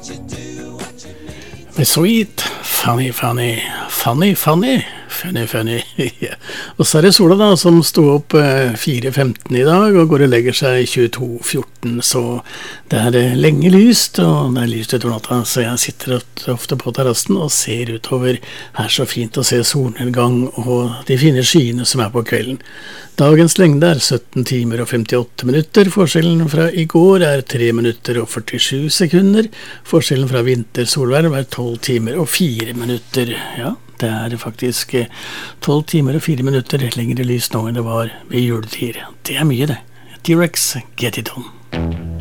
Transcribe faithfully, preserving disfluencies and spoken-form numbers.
Sweet, funny, funny, funny, funny, funny, funny. Og så er det sola da, som stod opp fire femten i dag, og går og legger seg tjueto fjorten, så det er lenge lyst, og det er lyst utover natta, så jeg sitter ofte på terrassen og ser utover. Her så fint å se solnedgang og de fine skyene som er på kvelden. Dagens lengde er sytten timer og femtiåtte minutter, forskjellen fra i går er tre minutter og førtisju sekunder, forskjellen fra vintersolverv er tolv timer og fire minutter. Ja, det er faktisk tolv timer og fire minutter lengre lys nå enn det var ved juletid. Det er mye det. T-Rex, get it on.